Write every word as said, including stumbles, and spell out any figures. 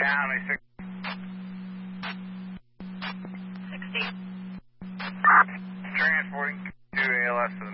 County six. sixty. Transporting to A L S to the